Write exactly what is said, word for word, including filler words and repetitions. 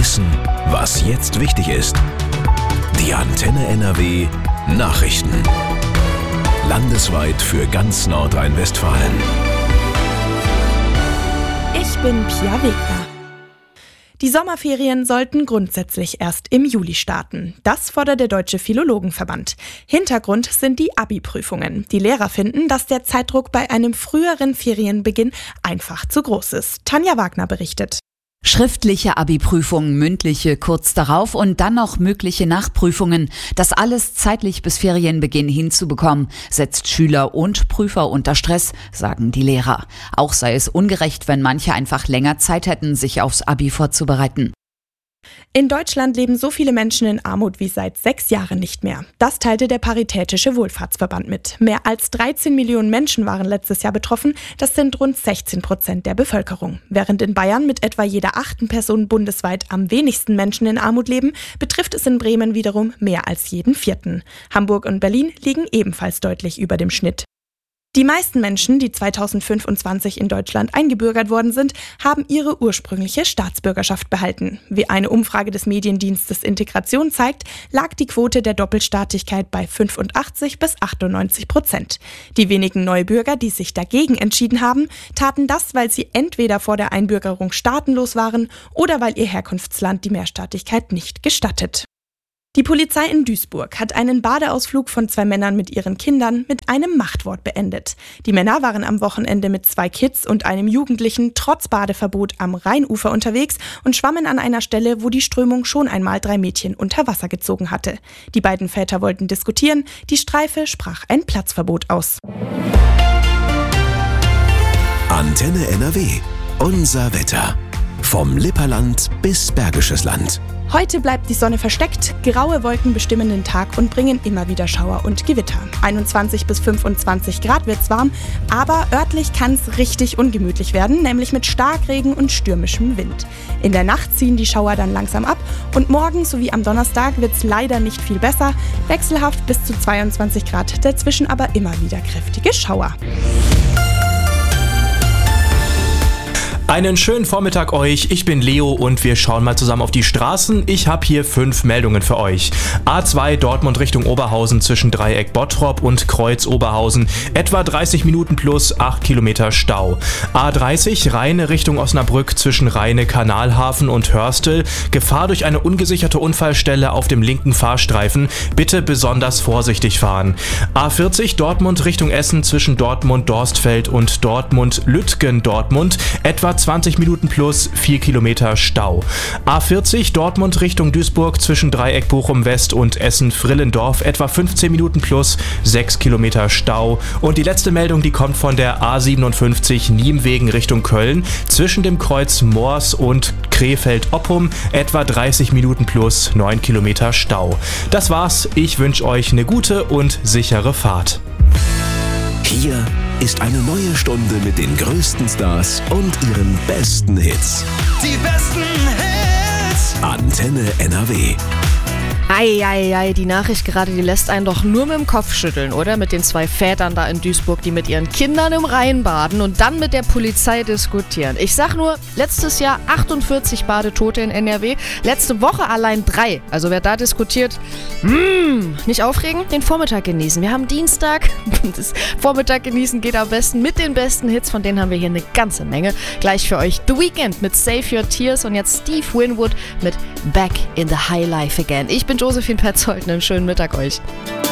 Wissen, was jetzt wichtig ist. Die Antenne N R W Nachrichten. Landesweit für ganz Nordrhein-Westfalen. Ich bin Pia Wegner. Die Sommerferien sollten grundsätzlich erst im Juli starten. Das fordert der Deutsche Philologenverband. Hintergrund sind die Abi-Prüfungen. Die Lehrer finden, dass der Zeitdruck bei einem früheren Ferienbeginn einfach zu groß ist. Tanja Wagner berichtet. Schriftliche Abi-Prüfungen, mündliche kurz darauf und dann noch mögliche Nachprüfungen. Das alles zeitlich bis Ferienbeginn hinzubekommen, setzt Schüler und Prüfer unter Stress, sagen die Lehrer. Auch sei es ungerecht, wenn manche einfach länger Zeit hätten, sich aufs Abi vorzubereiten. In Deutschland leben so viele Menschen in Armut wie seit sechs Jahren nicht mehr. Das teilte der Paritätische Wohlfahrtsverband mit. Mehr als dreizehn Millionen Menschen waren letztes Jahr betroffen. Das sind rund sechzehn Prozent der Bevölkerung. Während in Bayern mit etwa jeder achten Person bundesweit am wenigsten Menschen in Armut leben, betrifft es in Bremen wiederum mehr als jeden vierten. Hamburg und Berlin liegen ebenfalls deutlich über dem Schnitt. Die meisten Menschen, die zweitausendfünfundzwanzig in Deutschland eingebürgert worden sind, haben ihre ursprüngliche Staatsbürgerschaft behalten. Wie eine Umfrage des Mediendienstes Integration zeigt, lag die Quote der Doppelstaatigkeit bei fünfundachtzig bis achtundneunzig Prozent. Die wenigen Neubürger, die sich dagegen entschieden haben, taten das, weil sie entweder vor der Einbürgerung staatenlos waren oder weil ihr Herkunftsland die Mehrstaatigkeit nicht gestattet. Die Polizei in Duisburg hat einen Badeausflug von zwei Männern mit ihren Kindern mit einem Machtwort beendet. Die Männer waren am Wochenende mit zwei Kids und einem Jugendlichen trotz Badeverbot am Rheinufer unterwegs und schwammen an einer Stelle, wo die Strömung schon einmal drei Mädchen unter Wasser gezogen hatte. Die beiden Väter wollten diskutieren, die Streife sprach ein Platzverbot aus. Antenne N R W, unser Wetter. Vom Lipperland bis Bergisches Land. Heute bleibt die Sonne versteckt, graue Wolken bestimmen den Tag und bringen immer wieder Schauer und Gewitter. einundzwanzig bis fünfundzwanzig Grad wird's warm, aber örtlich kann's richtig ungemütlich werden, nämlich mit Starkregen und stürmischem Wind. In der Nacht ziehen die Schauer dann langsam ab und morgen sowie am Donnerstag wird's leider nicht viel besser, wechselhaft bis zu zweiundzwanzig Grad, dazwischen aber immer wieder kräftige Schauer. Einen schönen Vormittag euch, ich bin Leo und wir schauen mal zusammen auf die Straßen. Ich habe hier fünf Meldungen für euch. A zwei Dortmund Richtung Oberhausen zwischen Dreieck Bottrop und Kreuz Oberhausen. Etwa dreißig Minuten plus acht Kilometer Stau. A dreißig Rheine Richtung Osnabrück zwischen Rheine Kanalhafen und Hörstel. Gefahr durch eine ungesicherte Unfallstelle auf dem linken Fahrstreifen. Bitte besonders vorsichtig fahren. A vierzig Dortmund Richtung Essen zwischen Dortmund Dorstfeld und Dortmund Lütgen Dortmund. Etwa zwanzig Minuten plus vier Kilometer Stau. A vierzig Dortmund Richtung Duisburg zwischen Dreieck Bochum West und Essen Frillendorf etwa fünfzehn Minuten plus sechs Kilometer Stau. Und die letzte Meldung, die kommt von der A siebenundfünfzig Niemwegen Richtung Köln zwischen dem Kreuz Moors und Krefeld-Oppum etwa dreißig Minuten plus neun Kilometer Stau. Das war's. Ich wünsche euch eine gute und sichere Fahrt. Hier ist eine neue Stunde mit den größten Stars und ihren besten Hits. Die besten Hits! Antenne N R W. Eieiei, die Nachricht gerade, die lässt einen doch nur mit dem Kopf schütteln, oder? Mit den zwei Vätern da in Duisburg, die mit ihren Kindern im Rhein baden und dann mit der Polizei diskutieren. Ich sag nur, letztes Jahr achtundvierzig Badetote in N R W, letzte Woche allein drei. Also wer da diskutiert, mh, nicht aufregen, den Vormittag genießen. Wir haben Dienstag, das Vormittag genießen geht am besten mit den besten Hits, von denen haben wir hier eine ganze Menge. Gleich für euch The Weeknd mit Save Your Tears und jetzt Steve Winwood mit Back in the High Life Again. Ich bin Josephine Petzold, einen schönen Mittag euch.